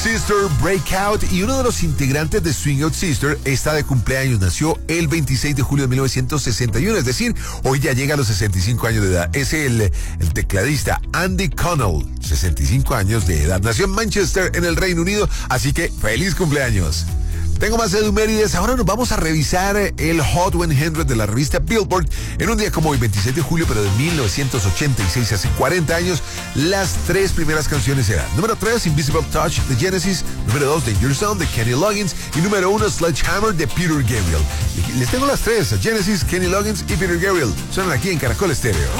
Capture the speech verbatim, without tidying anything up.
Sister Breakout, y uno de los integrantes de Swing Out Sister está de cumpleaños. Nació el veintiséis de julio de mil novecientos sesenta y uno, es decir, hoy ya llega a los sesenta y cinco años de edad. Es el, el tecladista Andy Connell, sesenta y cinco años de edad. Nació en Manchester, en el Reino Unido, así que feliz cumpleaños. Tengo más efemérides. Ahora nos vamos a revisar el Hot cien de la revista Billboard. En un día como hoy, veintiséis de julio, pero de mil novecientos ochenta y seis, hace cuarenta años, las tres primeras canciones eran: número tres, Invisible Touch de Genesis; número dos, Danger Zone de Kenny Loggins; y número uno, Sledgehammer de Peter Gabriel. Y les tengo las tres: Genesis, Kenny Loggins y Peter Gabriel. Suenan aquí en Caracol Estéreo.